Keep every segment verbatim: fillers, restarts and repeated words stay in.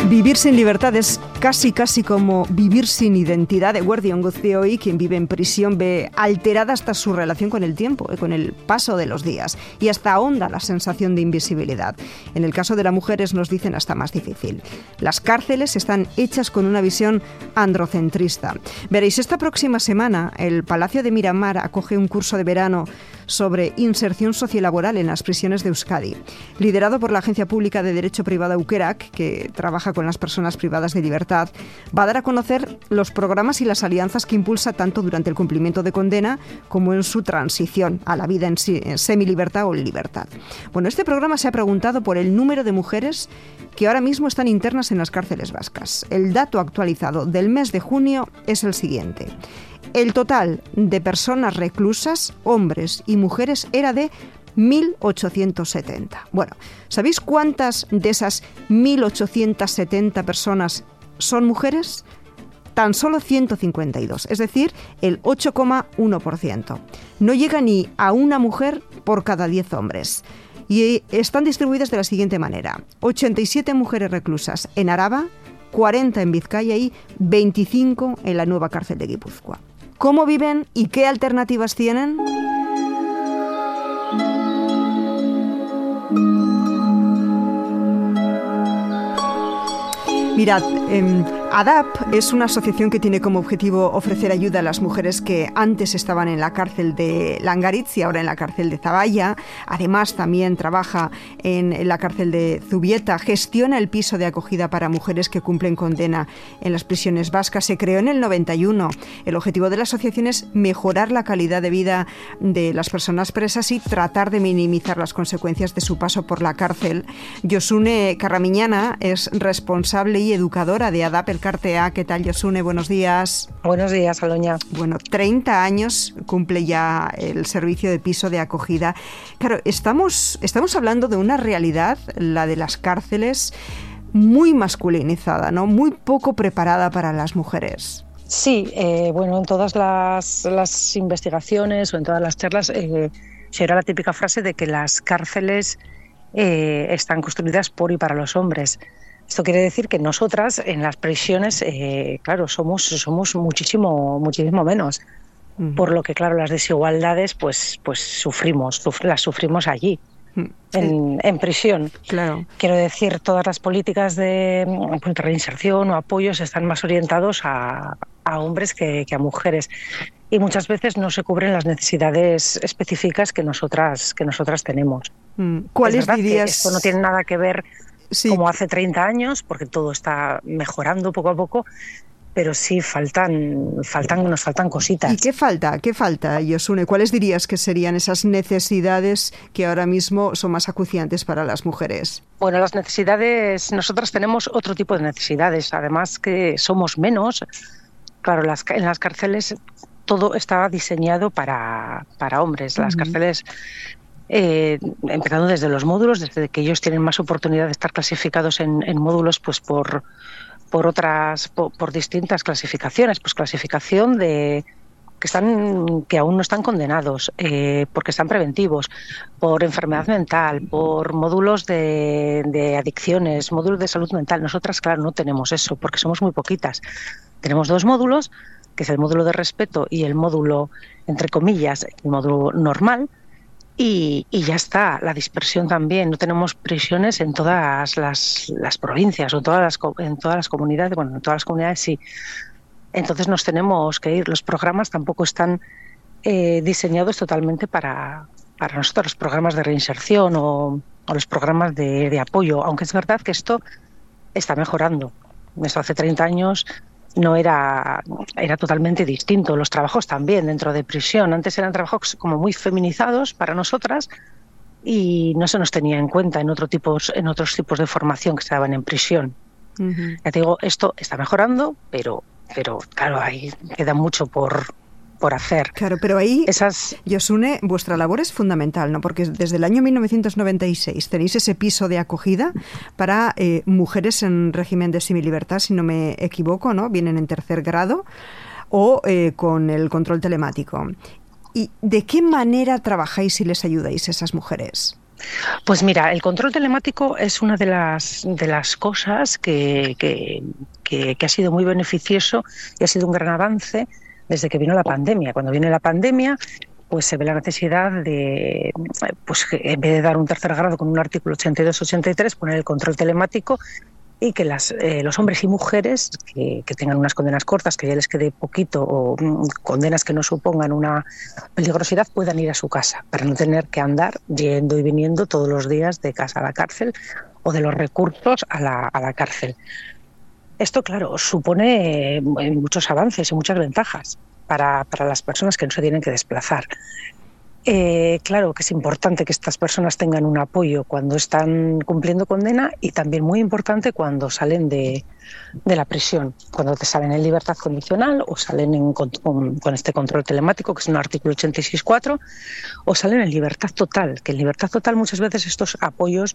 Vivir sin libertad es casi casi como vivir sin identidad. Eguerdion Guztioi, quien vive en prisión, ve alterada hasta su relación con el tiempo, con el paso de los días, y hasta ahonda la sensación de invisibilidad. En el caso de las mujeres nos dicen hasta más difícil. Las cárceles están hechas con una visión androcentrista. Veréis, esta próxima semana el Palacio de Miramar acoge un curso de verano sobre inserción sociolaboral en las prisiones de Euskadi, liderado por la Agencia Pública de Derecho Privado Aukerak, que trabaja con las personas privadas de libertad. Va a dar a conocer los programas y las alianzas que impulsa tanto durante el cumplimiento de condena como en su transición a la vida en, sí, en semilibertad o en libertad. Bueno, este programa se ha preguntado por el número de mujeres que ahora mismo están internas en las cárceles vascas. El dato actualizado del mes de junio es el siguiente. El total de personas reclusas, hombres y mujeres, era de mil ochocientos setenta. Bueno, ¿sabéis cuántas de esas mil ochocientos setenta personas son mujeres? Tan solo ciento cincuenta y dos, es decir, el ocho coma uno por ciento. No llega ni a una mujer por cada diez hombres. Y están distribuidas de la siguiente manera. ochenta y siete mujeres reclusas en Araba, cuarenta en Vizcaya y veinticinco en la nueva cárcel de Guipúzcoa. ¿Cómo viven y qué alternativas tienen? Mirad, eh, A D A P es una asociación que tiene como objetivo ofrecer ayuda a las mujeres que antes estaban en la cárcel de Langaritz y ahora en la cárcel de Zaballa. Además, también trabaja en la cárcel de Zubieta, gestiona el piso de acogida para mujeres que cumplen condena en las prisiones vascas. Se creó en el noventa y uno. El objetivo de la asociación es mejorar la calidad de vida de las personas presas y tratar de minimizar las consecuencias de su paso por la cárcel. Josune Carramiñana es responsable y educadora de A D A P Elkartea. ¿Qué tal, Josune? Buenos días. Buenos días, Aloña. Bueno, treinta años cumple ya el servicio de piso de acogida. Claro, estamos, estamos hablando de una realidad, la de las cárceles, muy masculinizada, ¿no? Muy poco preparada para las mujeres. Sí, eh, bueno, en todas las, las investigaciones o en todas las charlas eh, se era la típica frase de que las cárceles eh, están construidas por y para los hombres. Esto quiere decir que nosotras en las prisiones, eh, claro, somos somos muchísimo muchísimo menos, uh-huh. Por lo que, claro, las desigualdades, pues pues sufrimos, suf- las sufrimos allí, uh-huh. en, en prisión. Claro. Quiero decir, todas las políticas de, pues, de reinserción o apoyos están más orientados a, a hombres que, que a mujeres. Y muchas veces no se cubren las necesidades específicas que nosotras que nosotras tenemos. Uh-huh. ¿Cuáles es verdad dirías? Que esto no tiene nada que ver. Sí. Como hace treinta años, porque todo está mejorando poco a poco, pero sí faltan, faltan, nos faltan cositas. ¿Y qué falta? ¿Qué falta, Josune? ¿Cuáles dirías que serían esas necesidades que ahora mismo son más acuciantes para las mujeres? Bueno, las necesidades, nosotros tenemos otro tipo de necesidades, además que somos menos. Claro, las, en las cárceles todo está diseñado para, para hombres. Las uh-huh. cárceles... Eh, empezando desde los módulos, desde que ellos tienen más oportunidad de estar clasificados en, en módulos, pues por por otras, por, por distintas clasificaciones, pues clasificación de que están, que aún no están condenados, eh, porque están preventivos, por enfermedad mental, por módulos de, de adicciones, módulos de salud mental. Nosotras, claro, no tenemos eso, porque somos muy poquitas. Tenemos dos módulos, que es el módulo de respeto y el módulo, entre comillas, el módulo normal. Y, y ya está, la dispersión también. No tenemos prisiones en todas las, las provincias o en todas las, en todas las comunidades. Bueno, en todas las comunidades sí. Entonces nos tenemos que ir. Los programas tampoco están eh, diseñados totalmente para, para nosotros, los programas de reinserción o, o los programas de, de apoyo. Aunque es verdad que esto está mejorando. Esto hace treinta años no era, era totalmente distinto. Los trabajos también dentro de prisión. Antes eran trabajos como muy feminizados para nosotras y no se nos tenía en cuenta en, otro tipos, en otros tipos de formación que se daban en prisión. Uh-huh. Ya te digo, esto está mejorando, pero, pero claro, ahí queda mucho por... por hacer. Claro, pero ahí, Esas... Josune, vuestra labor es fundamental, ¿no? Porque desde el año mil novecientos noventa y seis tenéis ese piso de acogida para eh, mujeres en régimen de semilibertad, si no me equivoco, ¿no? Vienen en tercer grado o eh, con el control telemático. ¿Y de qué manera trabajáis y les ayudáis a esas mujeres? Pues mira, el control telemático es una de las, de las cosas que, que, que, que ha sido muy beneficioso y ha sido un gran avance desde que vino la pandemia. Cuando viene la pandemia, pues se ve la necesidad de, pues en vez de dar un tercer grado con un artículo ochenta y dos ochenta y tres, poner el control telemático y que las, eh, los hombres y mujeres que, que tengan unas condenas cortas, que ya les quede poquito, o mm, condenas que no supongan una peligrosidad, puedan ir a su casa, para no tener que andar yendo y viniendo todos los días de casa a la cárcel o de los recursos a la, a la cárcel. Esto, claro, supone eh, muchos avances y muchas ventajas para, para las personas que no se tienen que desplazar. Eh, claro que es importante que estas personas tengan un apoyo cuando están cumpliendo condena y también muy importante cuando salen de, de la prisión, cuando te salen en libertad condicional o salen en, con, con este control telemático, que es un artículo ochenta y seis punto cuatro, o salen en libertad total, que en libertad total muchas veces estos apoyos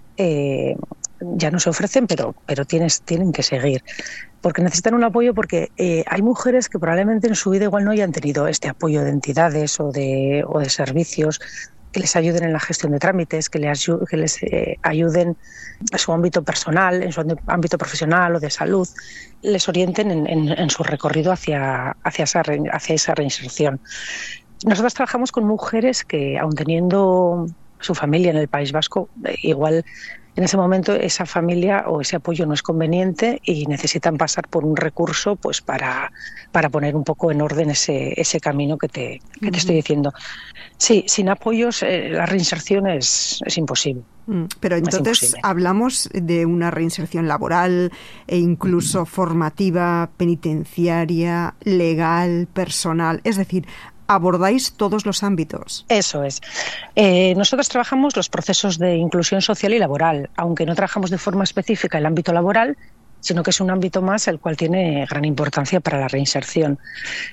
eh, ya no se ofrecen, pero, pero tienes, tienen que seguir. Porque necesitan un apoyo, porque eh, hay mujeres que probablemente en su vida igual no hayan tenido este apoyo de entidades o de, o de servicios que les ayuden en la gestión de trámites, que les, que les eh, ayuden en su ámbito personal, en su ámbito profesional o de salud, les orienten en, en, en su recorrido hacia, hacia, esa, hacia esa reinserción. Nosotros trabajamos con mujeres que, aun teniendo su familia en el País Vasco, eh, igual en ese momento esa familia o ese apoyo no es conveniente y necesitan pasar por un recurso, pues para, para poner un poco en orden ese, ese camino que te, que te uh-huh. estoy diciendo. Sí, sin apoyos eh, la reinserción es, es imposible. Mm, pero entonces hablamos de una reinserción laboral e incluso uh-huh. formativa, penitenciaria, legal, personal, es decir, abordáis todos los ámbitos. Eso es. Eh, nosotros trabajamos los procesos de inclusión social y laboral, aunque no trabajamos de forma específica el ámbito laboral, sino que es un ámbito más el cual tiene gran importancia para la reinserción.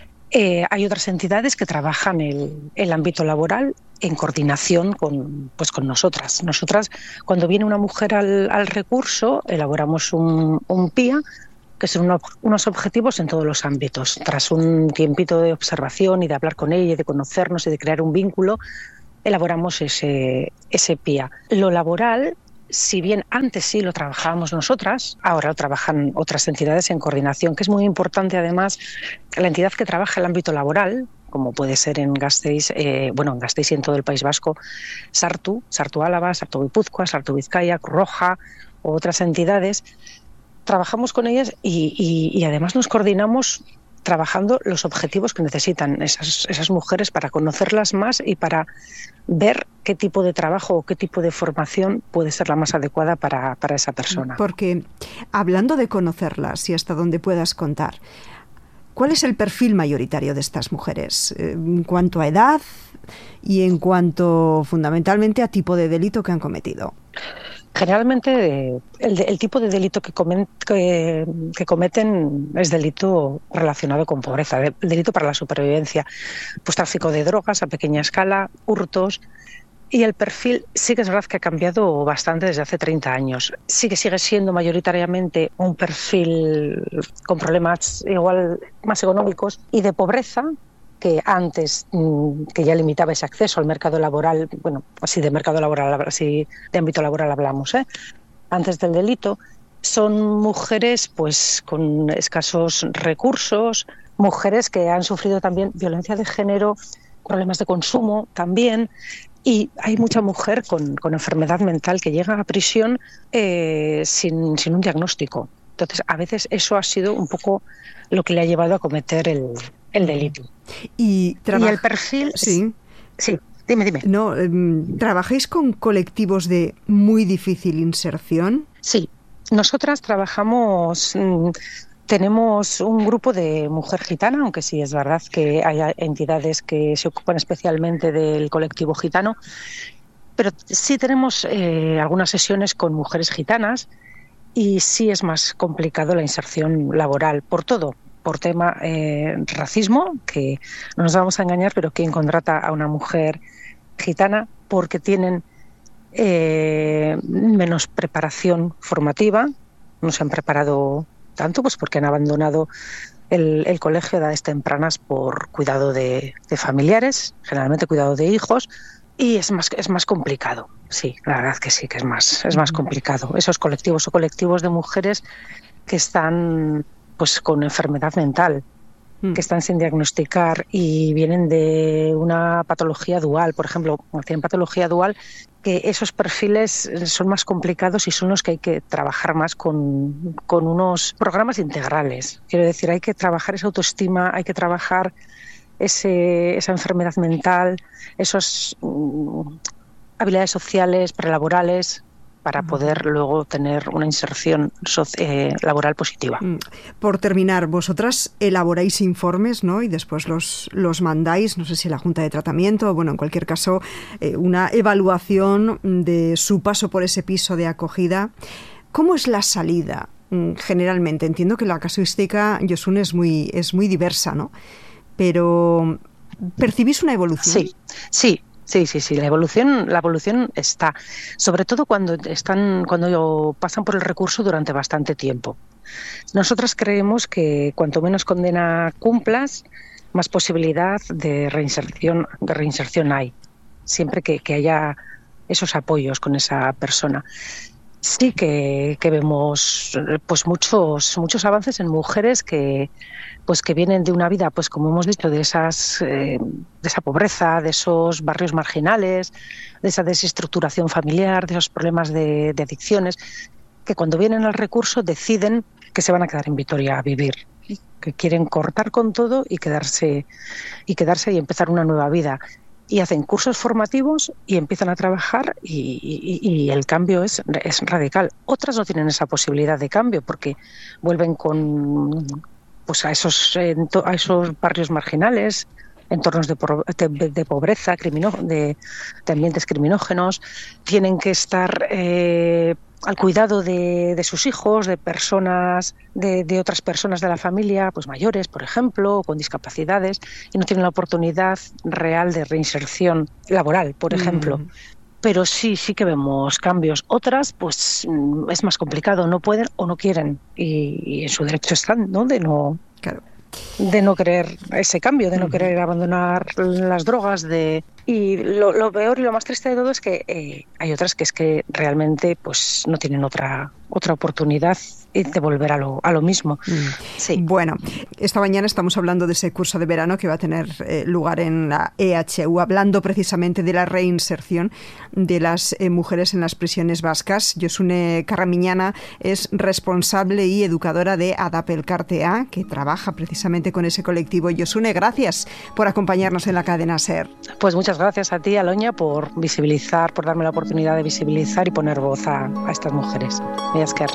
Eh, hay otras entidades que trabajan el, el ámbito laboral en coordinación con, pues con nosotras. Nosotras, cuando viene una mujer al, al recurso, elaboramos un, un P I A, que son unos objetivos en todos los ámbitos. Tras un tiempito de observación y de hablar con ella, de conocernos y de crear un vínculo, elaboramos ese, ese P I A. Lo laboral, si bien antes sí lo trabajábamos nosotras, ahora lo trabajan otras entidades en coordinación, que es muy importante además la entidad que trabaja el ámbito laboral, como puede ser en Gasteiz, eh, bueno, en Gasteiz y en todo el País Vasco, Sartu, Sartu Álava, Sartu Guipúzcoa, Sartu Vizcaya, Cruz Roja o otras entidades. Trabajamos con ellas y, y, y además nos coordinamos trabajando los objetivos que necesitan esas, esas mujeres para conocerlas más y para ver qué tipo de trabajo o qué tipo de formación puede ser la más adecuada para, para esa persona. Porque hablando de conocerlas y hasta donde puedas contar, ¿cuál es el perfil mayoritario de estas mujeres en cuanto a edad y en cuanto fundamentalmente a tipo de delito que han cometido? Generalmente el, el tipo de delito que, comen, que, que cometen es delito relacionado con pobreza, el delito para la supervivencia, pues tráfico de drogas a pequeña escala, hurtos, y el perfil sí que es verdad que ha cambiado bastante desde hace treinta años. Sí que sigue siendo mayoritariamente un perfil con problemas igual más económicos y de pobreza, que antes, que ya limitaba ese acceso al mercado laboral, bueno, así de mercado laboral, así de ámbito laboral hablamos, ¿eh? Antes del delito, son mujeres pues con escasos recursos, mujeres que han sufrido también violencia de género, problemas de consumo también, y hay mucha mujer con, con enfermedad mental que llega a prisión eh, sin, sin un diagnóstico. Entonces, a veces eso ha sido un poco lo que le ha llevado a cometer el, el delito. Y, traba- y el perfil... Sí. Sí, dime, dime. No, eh, ¿trabajáis con colectivos de muy difícil inserción? Sí, nosotras trabajamos... Mmm, tenemos un grupo de mujer gitana, aunque sí es verdad que hay entidades que se ocupan especialmente del colectivo gitano, pero sí tenemos eh, algunas sesiones con mujeres gitanas y sí es más complicado la inserción laboral, por todo, por tema eh, racismo, que no nos vamos a engañar, pero ¿quién contrata a una mujer gitana? Porque tienen eh, menos preparación formativa, no se han preparado tanto, pues porque han abandonado el, el colegio a edades tempranas por cuidado de, de familiares, generalmente cuidado de hijos, Y es más, es más complicado, sí, la verdad que sí, que es más, es más complicado. Esos colectivos o colectivos de mujeres que están pues con enfermedad mental, que están sin diagnosticar y vienen de una patología dual, por ejemplo, tienen patología dual, que esos perfiles son más complicados y son los que hay que trabajar más con, con unos programas integrales. Quiero decir, hay que trabajar esa autoestima, hay que trabajar ese, esa enfermedad mental, esas um, habilidades sociales, prelaborales, para poder luego tener una inserción eh, laboral positiva. Por terminar, vosotras elaboráis informes, ¿no? Y después los, los mandáis, no sé si a la Junta de Tratamiento, o bueno, en cualquier caso, eh, una evaluación de su paso por ese piso de acogida. ¿Cómo es la salida? Generalmente, entiendo que la casuística, Josune, es muy, es muy diversa, ¿no? Pero, ¿percibís una evolución? Sí, sí. Sí, sí, sí. La evolución, la evolución está, sobre todo cuando están, cuando pasan por el recurso durante bastante tiempo. Nosotras creemos que cuanto menos condena cumplas, más posibilidad de reinserción, de reinserción hay. Siempre que, que haya esos apoyos con esa persona. Sí que, que vemos pues muchos, muchos avances en mujeres que pues que vienen de una vida, pues como hemos dicho, de esas eh, de esa pobreza, de esos barrios marginales, de esa desestructuración familiar, de esos problemas de, de adicciones, que cuando vienen al recurso deciden que se van a quedar en Vitoria a vivir, que quieren cortar con todo y quedarse y quedarse y empezar una nueva vida. Y hacen cursos formativos y empiezan a trabajar y, y, y el cambio es, es radical. Otras no tienen esa posibilidad de cambio porque vuelven con pues a esos a esos barrios marginales, entornos de, de, de pobreza, crimino, de, de ambientes criminógenos, tienen que estar eh, al cuidado de, de sus hijos, de personas, de, de otras personas de la familia, pues mayores, por ejemplo, o con discapacidades, y no tienen la oportunidad real de reinserción laboral, por ejemplo. Mm. Pero sí, sí que vemos cambios. Otras, pues es más complicado, no pueden o no quieren, y, y en su derecho están, ¿no? De no... Claro. de no querer ese cambio, de no uh-huh. querer abandonar las drogas, de y lo, lo peor y lo más triste de todo es que eh, hay otras que es que realmente pues no tienen otra otra oportunidad de volver a lo, a lo mismo. Mm. Sí. Bueno, esta mañana estamos hablando de ese curso de verano que va a tener eh, lugar en la E H U, hablando precisamente de la reinserción de las eh, mujeres en las prisiones vascas. Josune Carramiñana es responsable y educadora de Adapelkartea, que trabaja precisamente con ese colectivo. Josune, gracias por acompañarnos en la cadena SER. Pues muchas gracias a ti, Aloña, por visibilizar, por darme la oportunidad de visibilizar y poner voz a, a estas mujeres. Mila esker.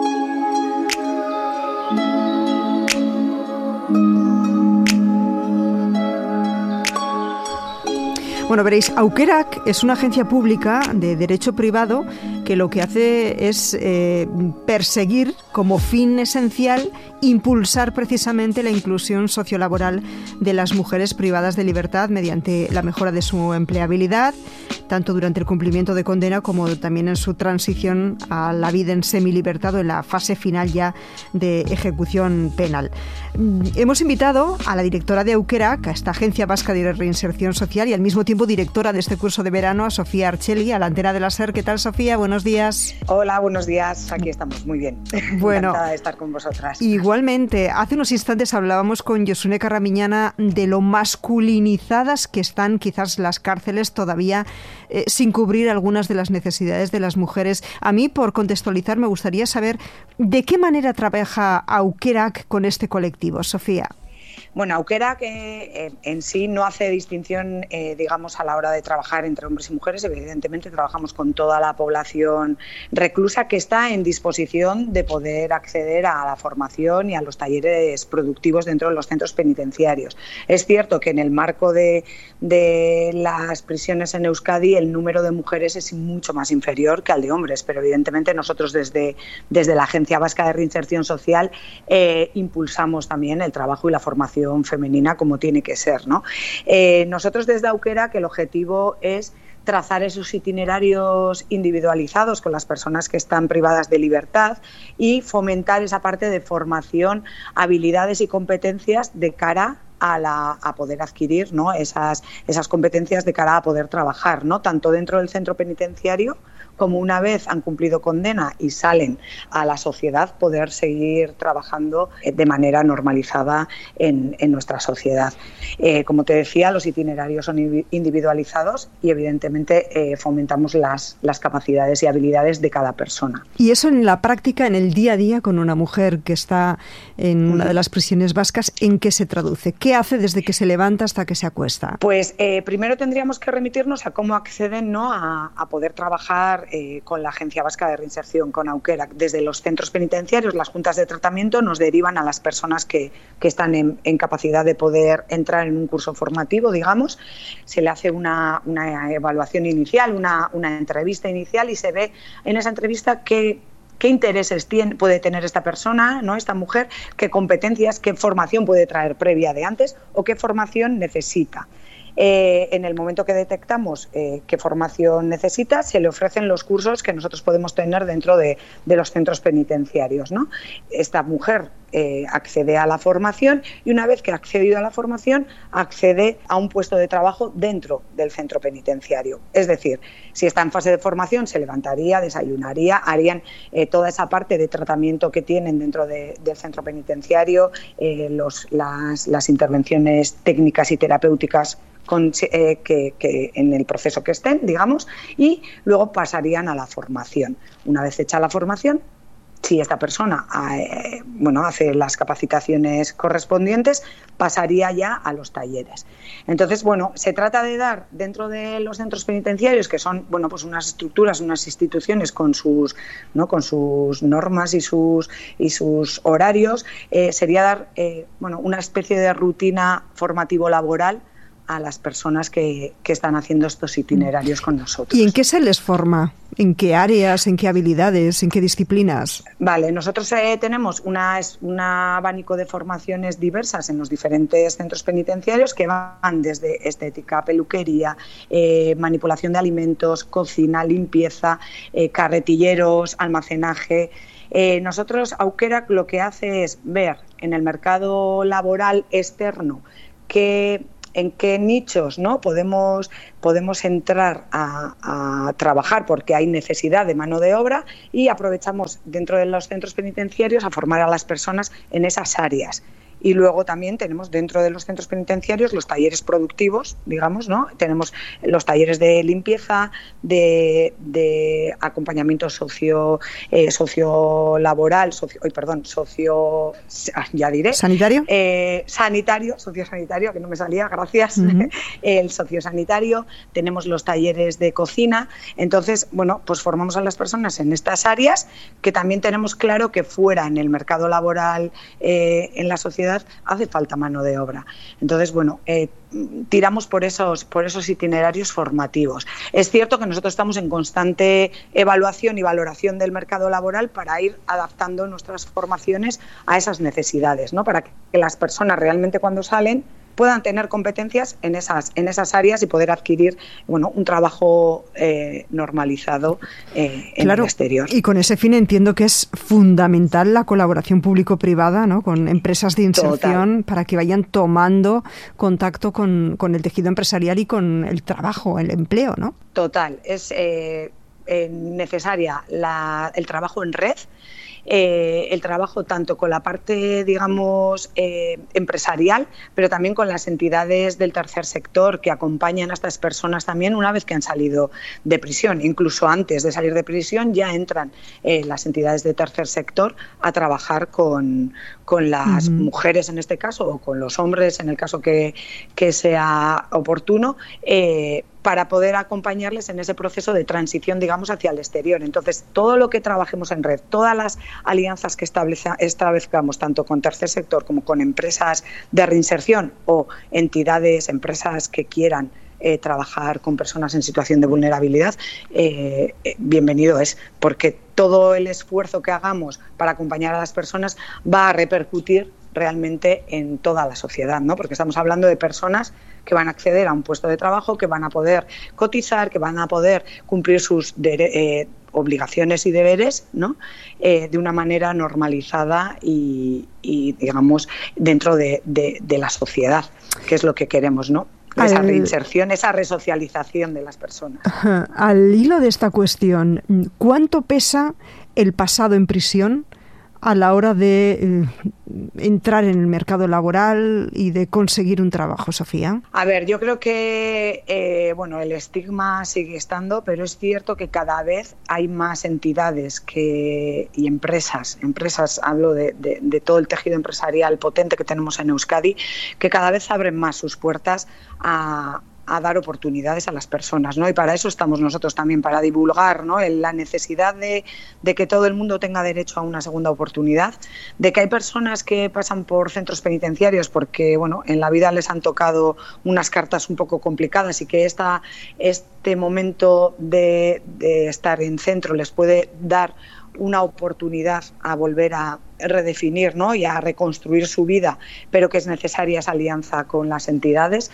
Bueno, veréis, Aukerak es una agencia pública de derecho privado que lo que hace es eh, perseguir como fin esencial impulsar precisamente la inclusión sociolaboral de las mujeres privadas de libertad mediante la mejora de su empleabilidad, tanto durante el cumplimiento de condena como también en su transición a la vida en semilibertad o en la fase final ya de ejecución penal. Hemos invitado a la directora de Aukerak, a esta Agencia Vasca de Reinserción Social y al mismo tiempo directora de este curso de verano, a Sofía Archeli, a la antena de la SER. ¿Qué tal, Sofía? Buenos días. Hola, buenos días. Aquí estamos, muy bien. Bueno, encantada de estar con vosotras. Igualmente, hace unos instantes hablábamos con Josune Carramiñana de lo masculinizadas que están quizás las cárceles todavía eh, sin cubrir algunas de las necesidades de las mujeres. A mí, por contextualizar, me gustaría saber de qué manera trabaja Aukerak con este colectivo. Sofía. Bueno, Aukerak eh, en sí no hace distinción, eh, digamos, a la hora de trabajar entre hombres y mujeres. Evidentemente trabajamos con toda la población reclusa que está en disposición de poder acceder a la formación y a los talleres productivos dentro de los centros penitenciarios. Es cierto que en el marco de, de las prisiones en Euskadi el número de mujeres es mucho más inferior que al de hombres, pero evidentemente nosotros desde, desde la Agencia Vasca de Reinserción Social eh, impulsamos también el trabajo y la formación femenina como tiene que ser, ¿no? Eh, nosotros desde Aukerak el objetivo es trazar esos itinerarios individualizados con las personas que están privadas de libertad y fomentar esa parte de formación, habilidades y competencias de cara a, la, a poder adquirir, ¿no?, esas, esas competencias de cara a poder trabajar, ¿no?, tanto dentro del centro penitenciario como una vez han cumplido condena y salen a la sociedad, poder seguir trabajando de manera normalizada en, en nuestra sociedad. Eh, como te decía, los itinerarios son individualizados y evidentemente eh, fomentamos las, las capacidades y habilidades de cada persona. Y eso en la práctica, en el día a día con una mujer que está en una de las prisiones vascas, ¿en qué se traduce? ¿Qué hace desde que se levanta hasta que se acuesta? Pues eh, primero tendríamos que remitirnos a cómo acceden, ¿no?, a, a poder trabajar Eh, con la Agencia Vasca de Reinserción, con Aukerak. Desde los centros penitenciarios, las juntas de tratamiento nos derivan a las personas que, que están en, en capacidad de poder entrar en un curso formativo, digamos. Se le hace una, una evaluación inicial, una, una entrevista inicial, y se ve en esa entrevista qué qué intereses tiene, puede tener esta persona, ¿no?, esta mujer, qué competencias, qué formación puede traer previa de antes o qué formación necesita. Eh, en el momento que detectamos eh, qué formación necesita, se le ofrecen los cursos que nosotros podemos tener dentro de, de los centros penitenciarios, ¿no? Esta mujer eh, accede a la formación y una vez que ha accedido a la formación accede a un puesto de trabajo dentro del centro penitenciario. Es decir, si está en fase de formación se levantaría, desayunaría, harían eh, toda esa parte de tratamiento que tienen dentro de, del centro penitenciario, eh, los, las, las intervenciones técnicas y terapéuticas Con, eh, que, que en el proceso que estén, digamos, y luego pasarían a la formación. Una vez hecha la formación, si esta persona eh, bueno, hace las capacitaciones correspondientes, pasaría ya a los talleres. Entonces, bueno, se trata de dar dentro de los centros penitenciarios, que son, bueno, pues unas estructuras, unas instituciones con sus, ¿no?, con sus normas y sus, y sus horarios, eh, sería dar eh, bueno, una especie de rutina formativo-laboral a las personas que, que están haciendo estos itinerarios con nosotros. ¿Y en qué se les forma? ¿En qué áreas? ¿En qué habilidades? ¿En qué disciplinas? Vale, nosotros eh, tenemos una, un abanico de formaciones diversas en los diferentes centros penitenciarios que van desde estética, peluquería, eh, manipulación de alimentos, cocina, limpieza, eh, carretilleros, almacenaje. Eh, nosotros, Aukerak, lo que hace es ver en el mercado laboral externo que en qué nichos, ¿no?, podemos, podemos entrar a, a trabajar porque hay necesidad de mano de obra, y aprovechamos dentro de los centros penitenciarios a formar a las personas en esas áreas. Y luego también tenemos dentro de los centros penitenciarios los talleres productivos, digamos, ¿no? Tenemos los talleres de limpieza, de, de acompañamiento socio, eh, sociolaboral, socio, oh, perdón, socio, ya diré. ¿Sanitario? Eh, sanitario, sociosanitario, que no me salía, gracias. Uh-huh. El sociosanitario, tenemos los talleres de cocina. Entonces, bueno, pues formamos a las personas en estas áreas, que también tenemos claro que fuera en el mercado laboral, eh, en la sociedad, hace falta mano de obra. Entonces, bueno, eh, tiramos por esos, por esos itinerarios formativos. Es cierto que nosotros estamos en constante evaluación y valoración del mercado laboral para ir adaptando nuestras formaciones a esas necesidades, ¿no?, para que las personas realmente cuando salen puedan tener competencias en esas, en esas áreas y poder adquirir, bueno, un trabajo eh, normalizado eh, en claro, el exterior. Y con ese fin entiendo que es fundamental la colaboración público-privada, ¿no?, con empresas de inserción. Total. Para que vayan tomando contacto con, con el tejido empresarial y con el trabajo, el empleo, ¿no? Total, es eh, eh, necesaria la, el trabajo en red. Eh, el trabajo tanto con la parte, digamos, eh, empresarial, pero también con las entidades del tercer sector que acompañan a estas personas también una vez que han salido de prisión. Incluso antes de salir de prisión ya entran eh, las entidades de tercer sector a trabajar con, con las uh-huh. mujeres en este caso, o con los hombres en el caso que, que sea oportuno, eh, para poder acompañarles en ese proceso de transición, digamos, hacia el exterior. Entonces, todo lo que trabajemos en red, todas las alianzas que establezcamos, tanto con tercer sector como con empresas de reinserción o entidades, empresas que quieran eh, trabajar con personas en situación de vulnerabilidad, eh, eh, bienvenido es, porque todo el esfuerzo que hagamos para acompañar a las personas va a repercutir realmente en toda la sociedad, ¿no? Porque estamos hablando de personas que van a acceder a un puesto de trabajo, que van a poder cotizar, que van a poder cumplir sus dere- eh, obligaciones y deberes, ¿no? Eh, de una manera normalizada y, y digamos, dentro de, de, de la sociedad, que es lo que queremos, ¿no? Esa Al... reinserción, esa resocialización de las personas. Ajá. Al hilo de esta cuestión, ¿cuánto pesa el pasado en prisión a la hora de eh, entrar en el mercado laboral y de conseguir un trabajo, Sofía? A ver, yo creo que eh, bueno, el estigma sigue estando, pero es cierto que cada vez hay más entidades que, y empresas, empresas, hablo de, de, de todo el tejido empresarial potente que tenemos en Euskadi, que cada vez abren más sus puertas a a dar oportunidades a las personas, ¿no? Y para eso estamos nosotros también, para divulgar, ¿no? La necesidad de, de que todo el mundo tenga derecho a una segunda oportunidad, de que hay personas que pasan por centros penitenciarios porque, bueno, en la vida les han tocado unas cartas un poco complicadas y que esta, este momento de, de estar en centro les puede dar una oportunidad a volver a redefinir, ¿no? Y a reconstruir su vida, pero que es necesaria esa alianza con las entidades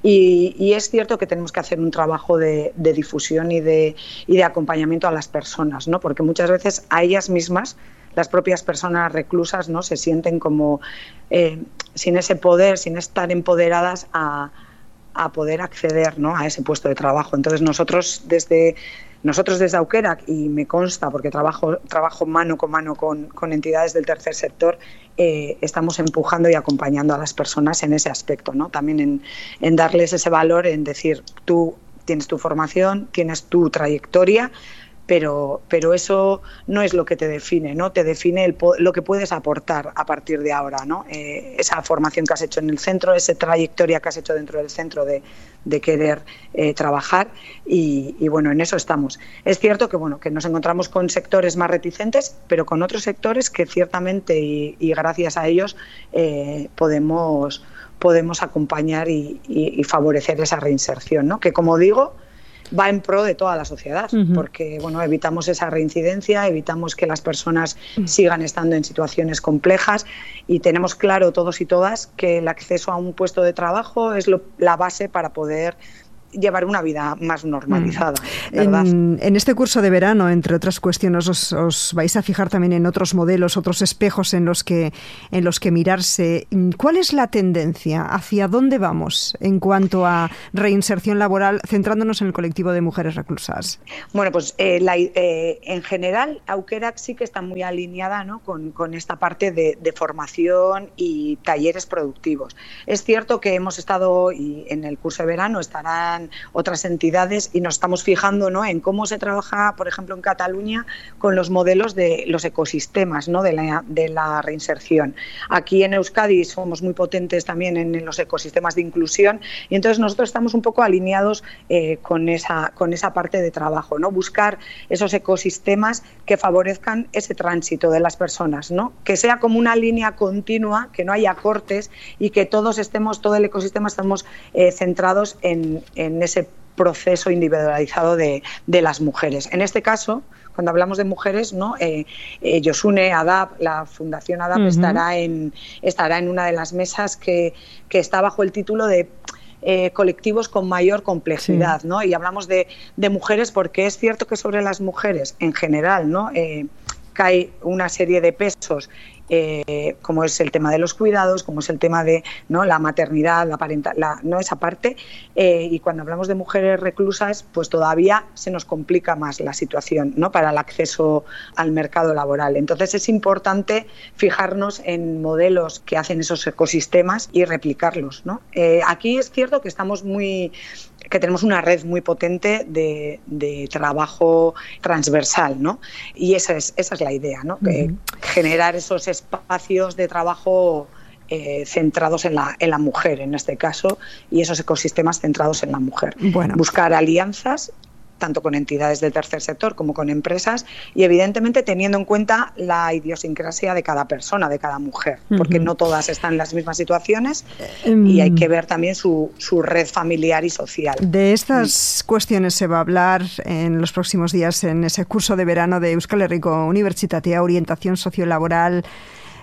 y, y es cierto que tenemos que hacer un trabajo de, de difusión y de, y de acompañamiento a las personas, ¿no? Porque muchas veces a ellas mismas, las propias personas reclusas, ¿no? Se sienten como eh, sin ese poder, sin estar empoderadas a, a poder acceder, ¿no? A ese puesto de trabajo. Entonces nosotros desde Nosotros desde Aukerak, y me consta porque trabajo, trabajo mano con mano con, con entidades del tercer sector, eh, estamos empujando y acompañando a las personas en ese aspecto, ¿no? También en, en darles ese valor, en decir, tú tienes tu formación, tienes tu trayectoria, pero, pero eso no es lo que te define, ¿no? Te define el, lo que puedes aportar a partir de ahora, ¿no? Eh, esa formación que has hecho en el centro, esa trayectoria que has hecho dentro del centro de, de querer eh, trabajar y, y bueno, en eso estamos. Es cierto que bueno, que nos encontramos con sectores más reticentes, pero con otros sectores que ciertamente y, y gracias a ellos eh, podemos, podemos acompañar y, y, y favorecer esa reinserción, ¿no? Que como digo, va en pro de toda la sociedad, uh-huh. porque bueno, evitamos esa reincidencia, evitamos que las personas uh-huh. sigan estando en situaciones complejas y tenemos claro todos y todas que el acceso a un puesto de trabajo es lo, la base para poder llevar una vida más normalizada, mm. ¿verdad? En, en este curso de verano, entre otras cuestiones, os, os vais a fijar también en otros modelos, otros espejos en los que en los que mirarse. ¿Cuál es la tendencia? ¿Hacia dónde vamos en cuanto a reinserción laboral, centrándonos en el colectivo de mujeres reclusas? Bueno, pues eh, la, eh, en general, Aukerak sí que está muy alineada, ¿no? con, con esta parte de, de formación y talleres productivos. Es cierto que hemos estado, y en el curso de verano estarán otras entidades y nos estamos fijando, ¿no? en cómo se trabaja, por ejemplo, en Cataluña con los modelos de los ecosistemas, ¿no? de, la, de la reinserción. Aquí en Euskadi somos muy potentes también en, en los ecosistemas de inclusión y entonces nosotros estamos un poco alineados eh, con, esa, con esa parte de trabajo, ¿no? Buscar esos ecosistemas que favorezcan ese tránsito de las personas, ¿no? Que sea como una línea continua, que no haya cortes y que todos estemos, todo el ecosistema estemos eh, centrados en, en en ese proceso individualizado de, de las mujeres. En este caso, cuando hablamos de mujeres, ¿no? Eh, eh, Josune, ADAP, la Fundación ADAP uh-huh. estará, en, estará en una de las mesas que, que está bajo el título de eh, colectivos con mayor complejidad, sí. ¿no? Y hablamos de, de mujeres porque es cierto que sobre las mujeres en general, ¿no? eh, cae una serie de pesos Eh, como es el tema de los cuidados, como es el tema de ¿no? la maternidad, la parental, la, no esa parte, eh, y cuando hablamos de mujeres reclusas, pues todavía se nos complica más la situación, ¿no? para el acceso al mercado laboral. Entonces es importante fijarnos en modelos que hacen esos ecosistemas y replicarlos, ¿no? Eh, aquí es cierto que estamos muy que tenemos una red muy potente de, de trabajo transversal, ¿no? Y esa es, esa es la idea, ¿no? Uh-huh. Eh, generar esos espacios de trabajo eh, centrados en la, en la mujer, en este caso, y esos ecosistemas centrados en la mujer. Bueno. Buscar alianzas tanto con entidades del tercer sector como con empresas y evidentemente teniendo en cuenta la idiosincrasia de cada persona, de cada mujer, porque uh-huh. no todas están en las mismas situaciones um, y hay que ver también su, su red familiar y social. De estas mm. cuestiones se va a hablar en los próximos días en ese curso de verano de Euskal Herriko Unibertsitatea, orientación sociolaboral.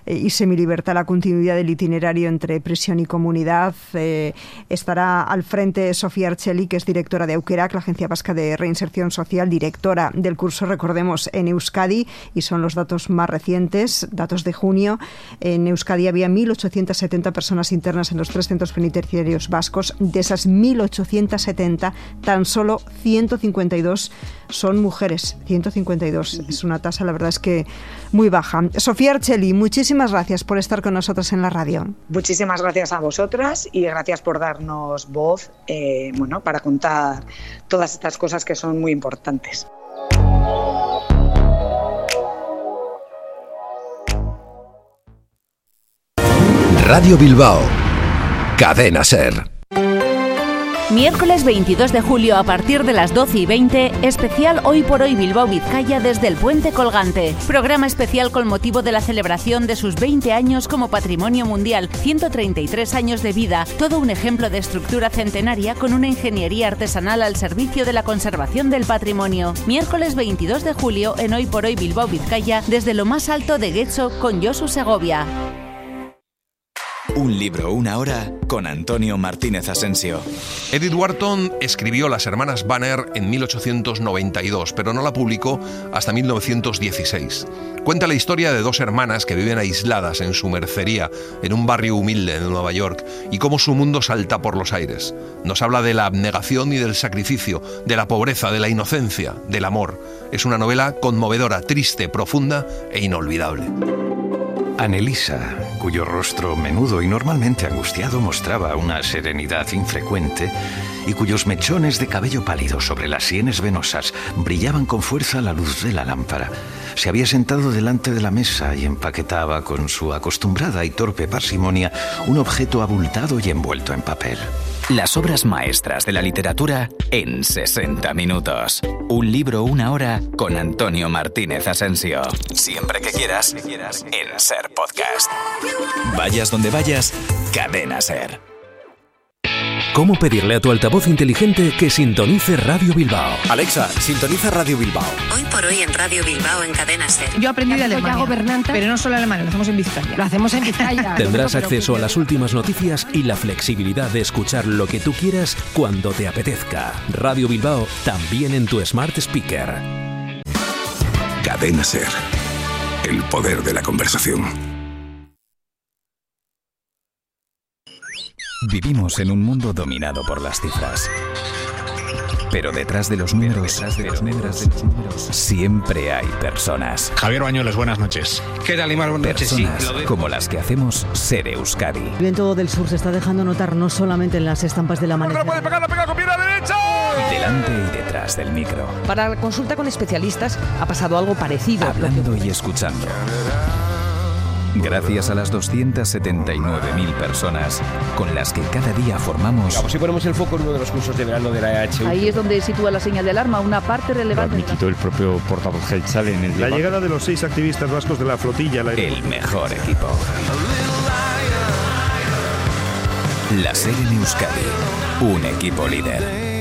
eh, y semilibertad la continuidad del itinerario entre prisión y comunidad. Eh, estará al frente Sofía Archeli, que es directora de Aukerak, la Agencia Vasca de Reinserción Social, directora del curso, recordemos, en Euskadi, y son los datos más recientes, datos de junio. En Euskadi había mil ochocientas setenta personas internas en los tres centros penitenciarios vascos. De esas mil ochocientas setenta, tan solo ciento cincuenta y dos son mujeres. ciento cincuenta y dos. Es una tasa, la verdad es que muy baja. Sofía Archeli, muchísimas gracias por estar con nosotros en la radio. Muchísimas gracias a vosotras y gracias por darnos voz, eh, bueno, para contar todas estas cosas que son muy importantes. Radio Bilbao, Cadena SER. Miércoles veintidós de julio a partir de las doce y veinte, especial Hoy por Hoy Bilbao Vizcaya desde el Puente Colgante. Programa especial con motivo de la celebración de sus veinte años como Patrimonio Mundial, ciento treinta y tres años de vida, todo un ejemplo de estructura centenaria con una ingeniería artesanal al servicio de la conservación del patrimonio. Miércoles veintidós de julio en Hoy por Hoy Bilbao Vizcaya desde lo más alto de Getxo con Josu Segovia. Un libro, una hora, con Antonio Martínez Asensio. Edith Wharton escribió Las hermanas Banner en mil ochocientos noventa y dos, pero no la publicó hasta mil novecientos dieciséis. Cuenta la historia de dos hermanas que viven aisladas en su mercería, en un barrio humilde de Nueva York, y cómo su mundo salta por los aires. Nos habla de la abnegación y del sacrificio, de la pobreza, de la inocencia, del amor. Es una novela conmovedora, triste, profunda e inolvidable. Annelisa, cuyo rostro menudo y normalmente angustiado mostraba una serenidad infrecuente y cuyos mechones de cabello pálido sobre las sienes venosas brillaban con fuerza a la luz de la lámpara, se había sentado delante de la mesa y empaquetaba con su acostumbrada y torpe parsimonia un objeto abultado y envuelto en papel. Las obras maestras de la literatura en sesenta minutos. Un libro, una hora, con Antonio Martínez Asensio. Siempre que quieras, en SER Podcast. Vayas donde vayas, Cadena SER. ¿Cómo pedirle a tu altavoz inteligente que sintonice Radio Bilbao? Alexa, sintoniza Radio Bilbao. Hoy por hoy en Radio Bilbao en Cadena SER. Yo aprendí de Alemania, pero no solo alemán, lo hacemos en Vizcaya. Lo hacemos en Vizcaya. Tendrás acceso a las últimas noticias y la flexibilidad de escuchar lo que tú quieras cuando te apetezca. Radio Bilbao, también en tu Smart Speaker. Cadena SER. El poder de la conversación. Vivimos en un mundo dominado por las cifras. Pero detrás de los números, detrás de los números, de los números siempre hay personas. Javier Bañuelos, buenas noches. ¿Qué tal, Imar? Buenas noches. Personas sí, como las que hacemos SER Euskadi. El viento del sur se está dejando notar no solamente en las estampas del amanecer. ¡No puede pegar, la pega con pierna derecha! Delante y detrás del micro. Para la consulta con especialistas ha pasado algo parecido. Hablando y escuchando. Gracias a las doscientas setenta y nueve mil personas con las que cada día formamos... Vamos, si ponemos el foco en uno de los cursos de verano de la E H U. Ahí es donde sitúa la señal de alarma, una parte relevante... Lo admitió el propio portavoz Geltzale en el La debate. Llegada de los seis activistas vascos de la flotilla... La... El mejor equipo. La SER en Euskadi. Un equipo líder.